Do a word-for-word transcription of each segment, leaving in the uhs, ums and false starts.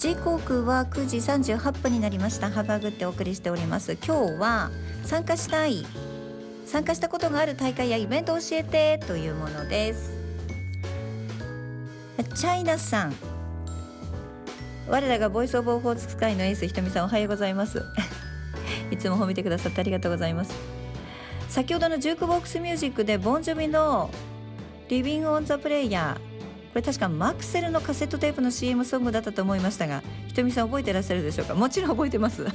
時刻はくじさんじゅうはっぷんになりました。ハバグってお送りしております。今日は参加したい参加したことがある大会やイベントを教えてというものです。チャイナさん、我らがボイスオブオホーツク海のエースひとみさん、おはようございますいつも褒めてくださってありがとうございます。先ほどのジュークボックスミュージックでボンジョビのリビングオンザプレイヤー、これ確かマクセルのカセットテープの シーエム ソングだったと思いましたが、ひとみさん覚えてらっしゃるでしょうか。もちろん覚えてます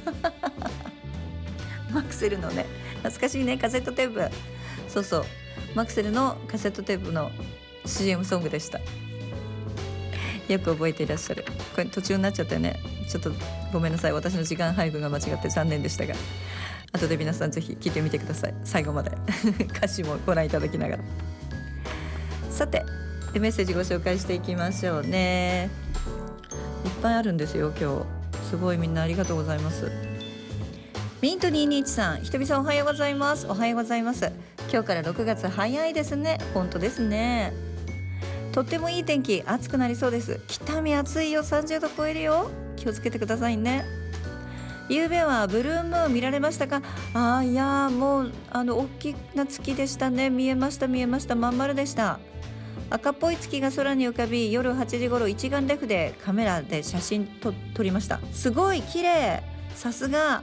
マクセルのね、懐かしいね、カセットテープ。そうそう、マクセルのカセットテープの シーエム ソングでした。よく覚えていらっしゃる。これ途中になっちゃったよね。ちょっとごめんなさい、私の時間配分が間違って残念でしたが、後で皆さんぜひ聞いてみてください。最後まで歌詞もご覧いただきながら。さてメッセージご紹介していきましょうね。いっぱいあるんですよ今日。すごい、みんなありがとうございます。ミントにーにーいちさん、ひとみさんおはようございます。おはようございます。今日からろくがつ早いですね。本当ですね。とってもいい天気、暑くなりそうです。北見暑いよ、さんじゅうど超えるよ。気をつけてくださいね。夕べはブルームーン見られましたか。あー、いやもうあの大きな月でしたね。見えました見えました、まん丸でした。赤っぽい月が空に浮かび、夜はちじ頃一眼レフでカメラで写真と撮りました。すごい綺麗、さすが。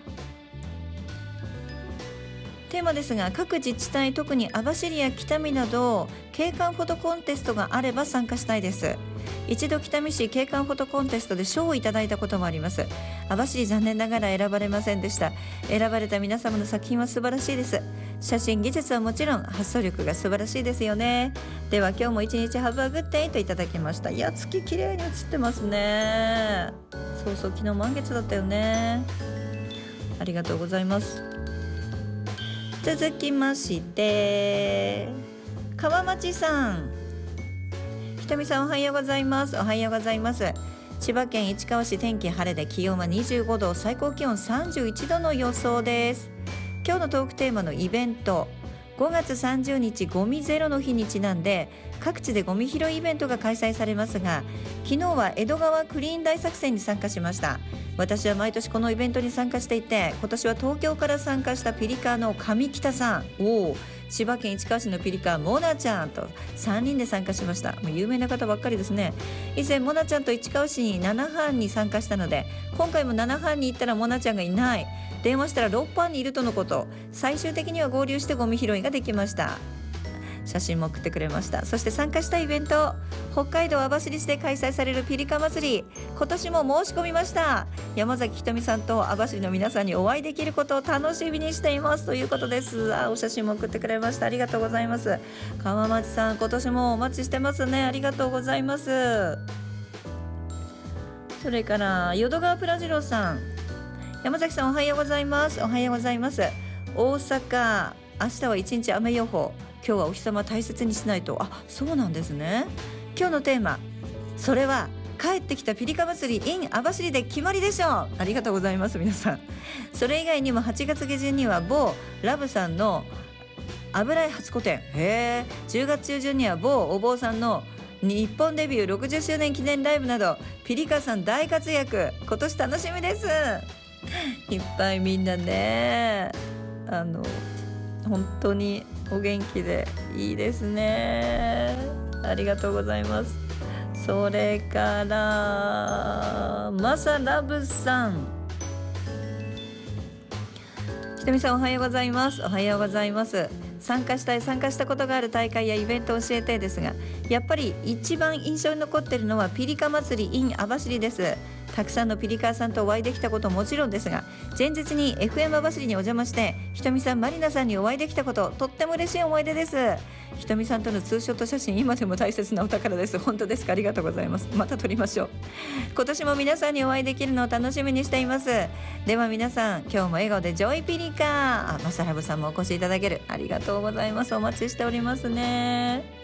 テーマですが、各自治体、特に網走や北見など景観フォトコンテストがあれば参加したいです。一度北見市景観フォトコンテストで賞をいただいたこともあります。網走残念ながら選ばれませんでした。選ばれた皆様の作品は素晴らしいです。写真技術はもちろん発想力が素晴らしいですよね。では今日も一日ハブアグッデイといただきました。いや、月綺麗に映ってますね。そうそう、昨日満月だったよね。ありがとうございます。続きまして川町さん、ひとみさんおはようございます。おはようございます。千葉県市川市、天気晴れで気温はにじゅうごど、最高気温さんじゅういちどの予想です。今日のトークテーマのイベント、ごがつさんじゅうにちゴミゼロの日にちなんで各地でゴミ拾いイベントが開催されますが、昨日は江戸川クリーン大作戦に参加しました。私は毎年このイベントに参加していて、今年は東京から参加したピリカの上北さん、おお、千葉県市川市のピリカモナちゃんとさんにんで参加しました。もう有名な方ばっかりですね。以前モナちゃんと市川市になな班に参加したので、今回もなな班に行ったらモナちゃんがいない、電話したらろっ班にいるとのこと。最終的には合流してゴミ拾いができました。写真も送ってくれました。そして参加したイベント、北海道網走市で開催されるピリカ祭り、今年も申し込みました。山崎ひとみさんと網走の皆さんにお会いできることを楽しみにしていますということです。あ、お写真も送ってくれました。ありがとうございます。川町さん、今年もお待ちしてますね。ありがとうございます。それから淀川プラジロさん、山崎さんおはようございます。おはようございます。大阪、明日は一日雨予報。今日はお日様大切にしないと。あ、そうなんですね。今日のテーマ、それは帰ってきたピリカ祭り in 網走で決まりでしょう。ありがとうございます皆さん。それ以外にもはちがつ下旬には某ラブさんの油絵初個展、へー、じゅうがつ中旬には某お坊さんの日本デビューろくじゅっしゅうねん記念ライブなど、ピリカさん大活躍。今年楽しみです。いっぱいみんなね、あの本当にお元気でいいですね。ありがとうございます。それからマサラブさん、ひとみさんおはようございます。おはようございます。参加したい参加したことがある大会やイベントを教えてですが、やっぱり一番印象に残っているのはピリカ祭り in 網走です。たくさんのピリカーさんとお会いできたことももちろんですが、前日に エフエム 網走にお邪魔してひとみさん、まりなさんにお会いできたこと、とっても嬉しい思い出です。ひとみさんとのツーショット写真、今でも大切なお宝です。本当ですか。ありがとうございます。また撮りましょう。今年も皆さんにお会いできるのを楽しみにしています。では皆さん、今日も笑顔でジョイピリカ。あ、マサラブさんもお越しいただける、ありがとうございます。お待ちしておりますね。